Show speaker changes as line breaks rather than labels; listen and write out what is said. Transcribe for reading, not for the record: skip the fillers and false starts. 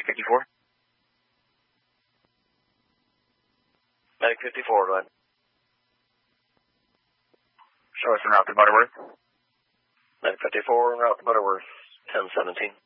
Medic 54.
Medic 54, go ahead.
Show us en route to Butterworth.
Medic 54, en route to Butterworth, 1017.